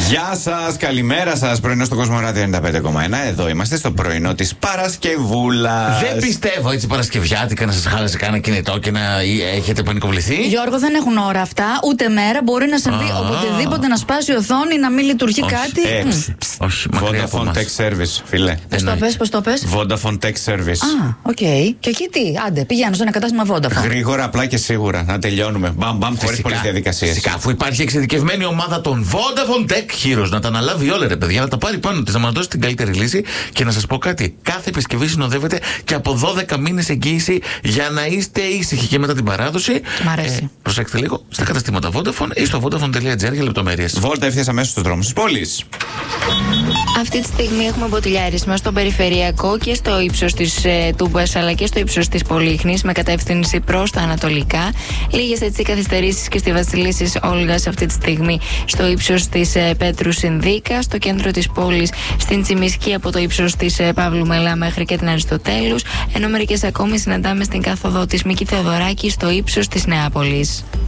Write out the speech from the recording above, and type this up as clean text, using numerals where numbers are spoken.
Γεια σας, καλημέρα σας. Πρωινό στο Κοσμοράδιο 95,1. Εδώ είμαστε στο πρωινό της Παρασκευούλας. Δεν πιστεύω έτσι Παρασκευιάτικα να σας χάλασε κανένα κινητό και να έχετε πανικοβληθεί. Γιώργο, δεν έχουν ώρα αυτά, ούτε μέρα. Μπορεί να συμβεί οποτεδήποτε, να σπάσει η οθόνη, να μην λειτουργεί κάτι. Όχι, μακριά από Vodafone μας. Tech Service, φίλε. Πώς το πες. Vodafone Tech Service. Οκ. Και εκεί τι, άντε, πηγαίνω σε ένα κατάστημα Vodafone. Γρήγορα, απλά και σίγουρα. Να τελειώνουμε. Μπαμ, χωρίς πολλές διαδικασίες. Φυσικά, αφού υπάρχει εξειδικευμένη ομάδα των Vodafone Tech Heroes να τα αναλάβει όλα, ρε παιδιά, να τα πάρει πάνω της, να μας δώσει την καλύτερη λύση. Και να σας πω κάτι, κάθε επισκευή συνοδεύεται και από 12 μήνες εγγύηση για να είστε ήσυχοι και μετά την παράδοση. Μ' αρέσει. Προσέξτε λίγο στα καταστήματα Vodafone ή στο vodafone.gr για λεπτομέρειες. Βόλτα ευθείας αμέσως στους δρόμους της πόλης. Αυτή τη στιγμή έχουμε μποτιλιάρισμα στο περιφερειακό και στο ύψος της Τούμπας αλλά και στο ύψος της Πολύχνης με κατεύθυνση προς τα ανατολικά. Λίγες έτσι καθυστερήσεις και στη Βασιλίσσης Όλγας αυτή τη στιγμή στο ύψος της Πέτρου Συνδίκα, στο κέντρο της πόλης στην Τσιμισκή από το ύψος της Παύλου Μελά μέχρι και την Αριστοτέλους, ενώ μερικές ακόμη συναντάμε στην κάθοδο της Μίκη Θεοδωράκη στο ύψος της Νεάπολης.